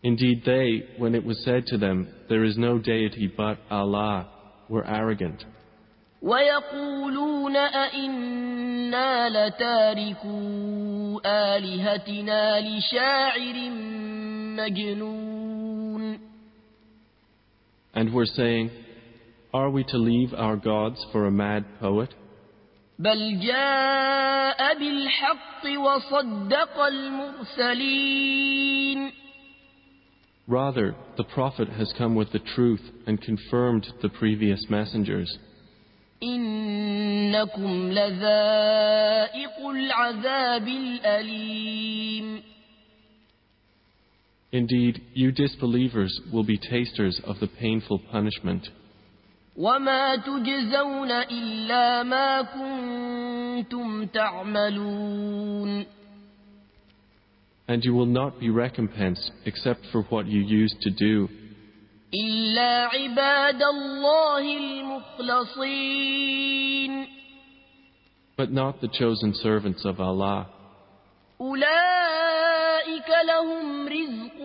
Indeed they, when it was said to them, "There is no deity but Allah," were arrogant. وَيَقُولُونَ أَإِنَّا لَتَارِكُو آلِهَتِنَا لِشَاعِرٍ مَجْنُونٍ. And were saying, "Are we to leave our gods for a mad poet?" بَلْ جَاءَ بِالْحَقِّ وَصَدَّقَ الْمُرْسَلِينَ. Rather, the Prophet has come with the truth and confirmed the previous messengers. إِنَّكُمْ لَذَائِقُو الْعَذَابِ الْأَلِيمِ. Indeed, you disbelievers will be tasters of the painful punishment. وَمَا تُجْزَوْنَ إِلَّا مَا كُنتُمْ تَعْمَلُونَ. And you will not be recompensed except for what you used to do. إِلَّا عِبَادَ اللَّهِ الْمُخْلَصِينَ. But not the chosen servants of Allah. أُولَئِكَ لَهُمْ رِزْقٌ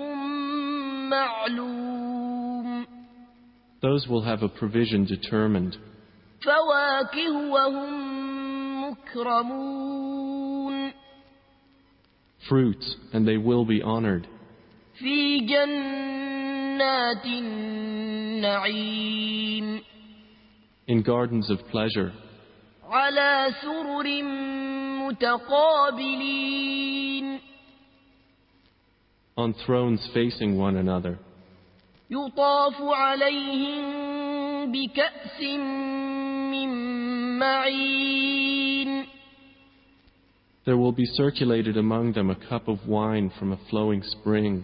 مَعْلُومٌ. Those will have a provision determined. فَوَاكِهُ وَهُمْ مُكْرَمُونَ. Fruits, and they will be honored. فِي جَنَّاتِ النَّعِيمِ. In gardens of pleasure. عَلَى سُرُرٍ مُتَقَابِلِينَ. On thrones facing one another. يُطَافُ عَلَيْهِمْ بِكَأْسٍ مِّن مَّعِينٍ. There will be circulated among them a cup of wine from a flowing spring.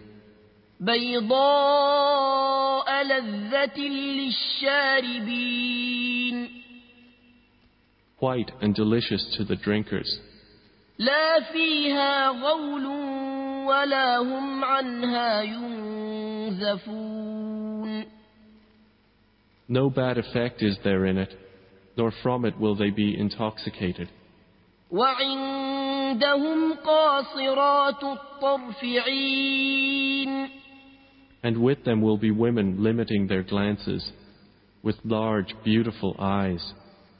بَيْضَاءَ لَذَّةٍ لِّلشَّارِبِينَ. White and delicious to the drinkers. لَا فِيهَا غَوْلٌ وَلَا هُمْ عَنْهَا يُنزَفُونَ. No bad effect is there in it, nor from it will they be intoxicated. وَعِندَهُمْ قَاصِرَاتُ الطَّرْفِ عِينٌ. And with them will be women limiting their glances, with large, beautiful eyes.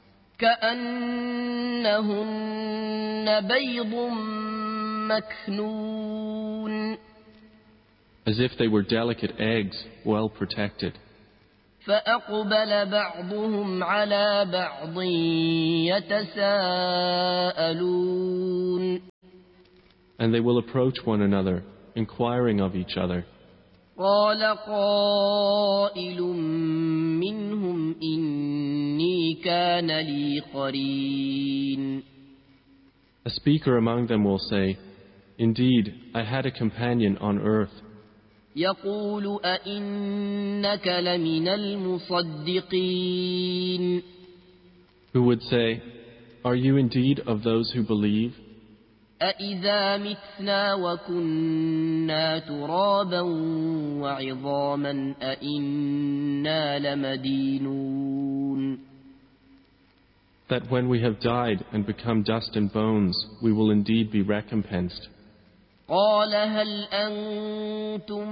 كَأَنَّهُنَّ بَيْضٌ مَكْنُونٌ. As if they were delicate eggs, well protected. فَأَقْبَلَ بَعْضُهُمْ عَلَى بَعْضٍ يَتَسَاءَلُونَ. And they will approach one another, inquiring of each other. قَالَ قَائِلٌ مِّنْهُمْ إِنِّي كَانَ لِي قَرِينٌ. A speaker among them will say, "Indeed, I had a companion on earth." يَقُولُ أَإِنَّكَ لَمِنَ الْمُصَدِّقِينَ. Who would say, "Are you indeed of those who believe?" أَإِذَا مِتْنَا وَكُنَّا تُرَابًا وَعِظَامًا أَإِنَّا لَمَدِينُونَ. That when we have died and become dust and bones, we will indeed be recompensed. قَالَ هَلْ أَنْتُمْ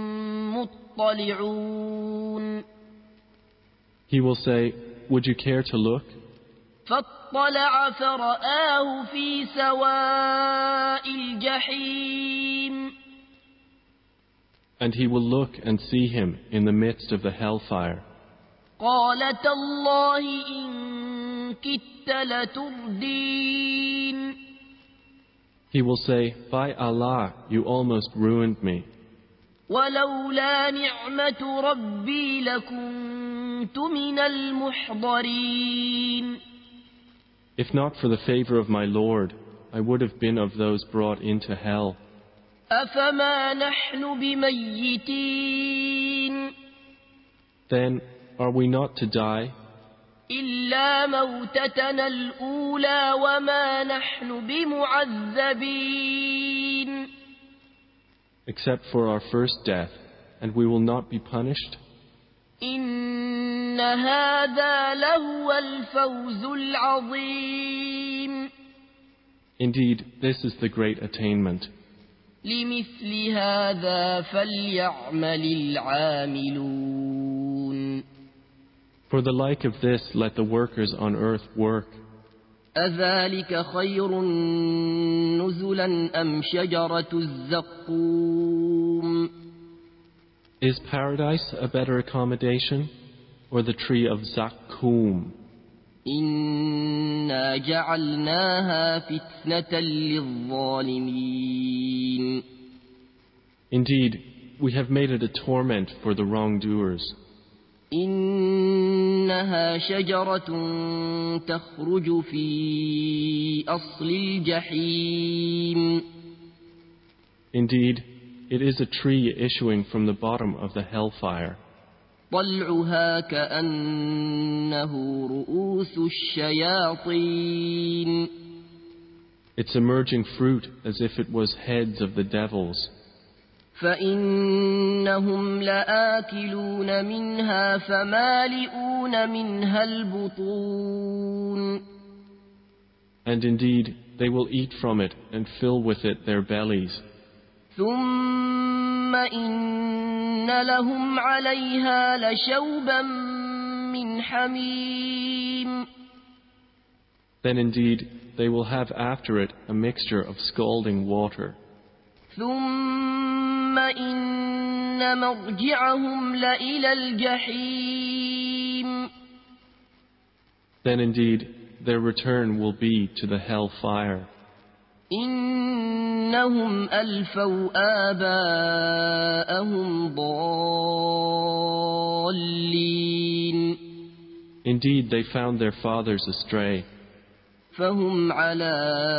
مُطَّلِعُونَ. He will say, "Would you care to look?" فَاطَّلَعَ فَرَآهُ فِي سَوَاءِ الْجَحِيمِ. And he will look and see him in the midst of the hellfire. قَالَ تَاللَّهِ إِن كِدتَّ لَتُرْدِينِ. He will say, "By Allah, you almost ruined me. وَلَوْلَا نِعْمَةُ رَبِّي لَكُنتُ مِنَ الْمُحْضَرِينَ. If not for the favor of my Lord, I would have been of those brought into hell." أَفَمَا نَحْنُ بِمَيِّتِينَ. Then, are we not to die? إِلَّا مَوْتَتَنَا الْأُولَى وَمَا نَحْنُ بِمُعَذَّبِينَ. Except for our first death, and we will not be punished? إِنَّ هَذَا لَهُوَ الْفَوْزُ الْعَظِيمُ. Indeed, this is the great attainment. لمثل هذا فليعمل العاملون. For the like of this, let the workers on earth work. أذلك خير نزلا أم شجرة الزقوم Is paradise a better accommodation, or the tree of Zakkum? إنا جعلناها فتنة للظالمين. Indeed, we have made it a torment for the wrongdoers. إنها شجرة تخرج في أصل الجحيم. Indeed, it is a tree issuing from the bottom of the hellfire. طلعها كأنه رؤوس الشياطين. Its emerging fruit as if it was heads of the devils. فإنهم لآكلون منها فمالئون منها البطون. And indeed, they will eat from it and fill with it their bellies. ثم إن لهم عليها لشوبا من حميم. Then indeed, they will have after it a mixture of scalding water. ثم إن مرجعهم لإلى الجحيم. Then indeed, their return will be to the hellfire. إنهم ألفوا آباءهم ضالين. Indeed, they found their fathers astray. فهم على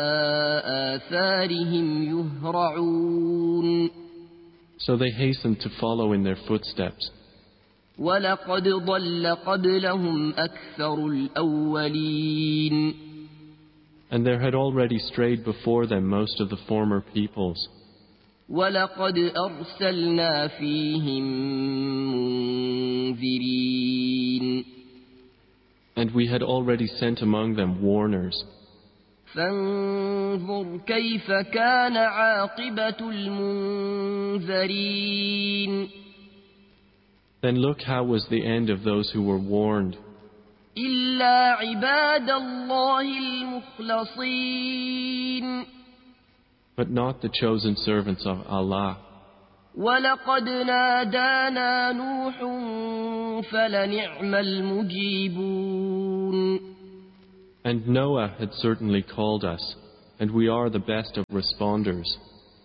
آثارهم يهرعون. So they hastened to follow in their footsteps. ولقد ضل قبلهم أكثر الأولين. And there had already strayed before them most of the former peoples. ولقد أرسلنا فيهم منذرين. And we had already sent among them warners. فانظر كيف كان عاقبة المنذرين. Then look how was the end of those who were warned. إلا عباد الله المخلصين. But not the chosen servants of Allah. ولقد نادانا نوح فلنعم المجيبون. And Noah had certainly called us, and we are the best of responders.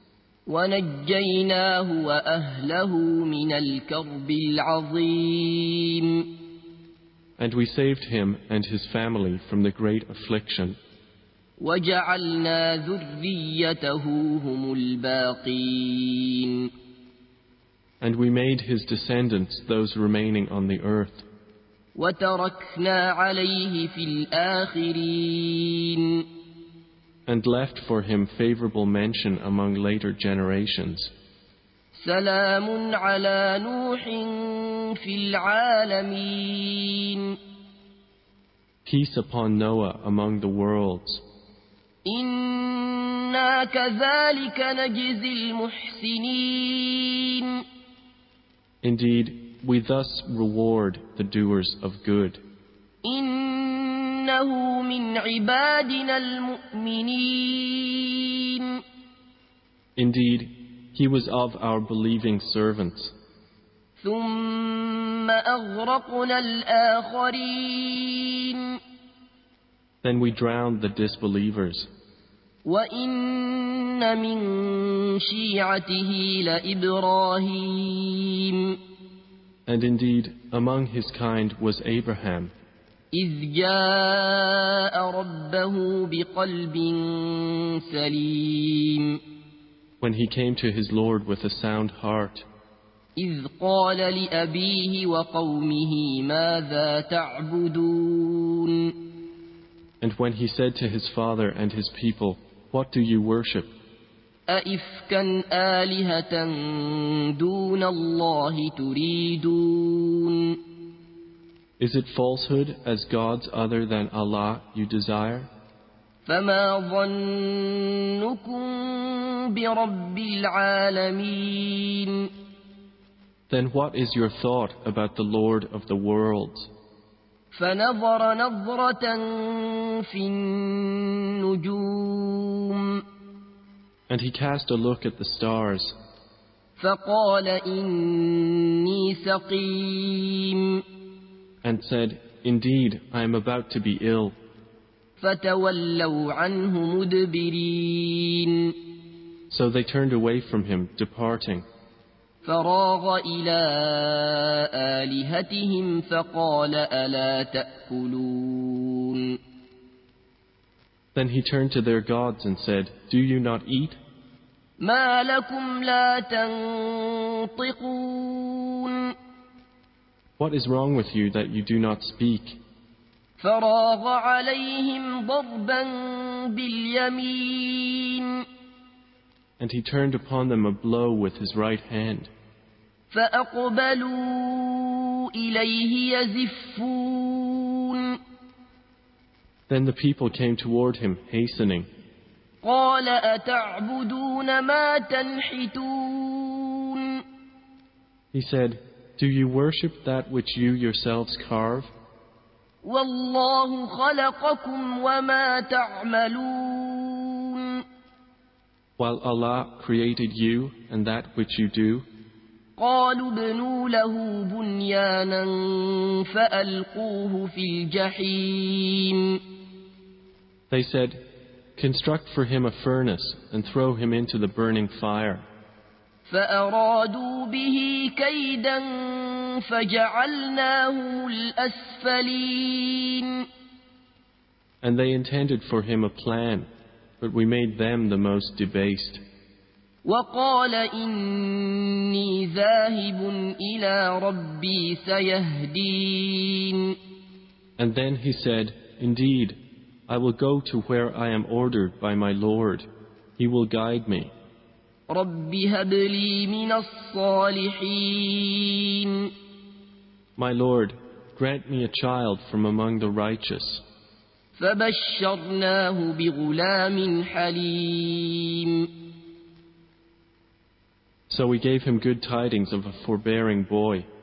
ونجيناه وأهله من الكرب العظيم. And we saved him and his family from the great affliction. وجعلنا ذريته هم الباقين. And we made his descendants those remaining on the earth. وتركنا عليه في الآخرين. And left for him favorable mention among later generations. سلام على نوح في العالمين. Peace upon Noah among the worlds. إنا كذلك نجزي المحسنين. Indeed, we thus reward the doers of good. إنه من عبادنا المؤمنين. Indeed, he was of our believing servants. ثم أغرقنا الآخرين. Then we drowned the disbelievers. وإن من شيعته لإبراهيم. And indeed, among his kind was Abraham, إذ جاء ربه بقلب سليم. when he came to his Lord with a sound heart. إذ قال لأبيه وقومه ماذا تعبدون. And when he said to his father and his people, "What do you worship? أئفكا آلهة دون الله تريدون. Is it falsehood as gods other than Allah you desire? فما ظنكم برب العالمين. Then what is your thought about the Lord of the worlds? فنظر نظرة في النجوم And he cast a look at the stars, فقال إني سقيم and said, Indeed, I am about to be ill. فتولوا عنه مدبرين. So they turned away from him, departing. فراغ إلى آلهتهم فقال ألا تأكلون. Then he turned to their gods and said, Do you not eat? ما لكم لا تنطقون. What is wrong with you that you do not speak? فراغ عليهم ضربا باليمين. And he turned upon them a blow with his right hand. فأقبلوا إليه يزفون. Then the people came toward him, hastening. قال أتعبدون ما تنحتون. He said, Do you worship that which you yourselves carve? والله خلقكم وما تعملون. While Allah created you and that which you do. قالوا ابنوا له بنيانا فألقوه في الجحيم. They said, Construct for him a furnace and throw him into the burning fire. فأرادوا به كيدا فجعلناهم الأسفلين. And they intended for him a plan, but we made them the most debased. وقال إني ذاهب إلى ربي سيهدين. And then he said, Indeed, I will go to where I am ordered by my Lord. He will guide me. رب هب لي من الصالحين. My Lord, grant me a child from among the righteous. فبشرناه بغلام حليم. So we gave him good tidings of a forbearing boy.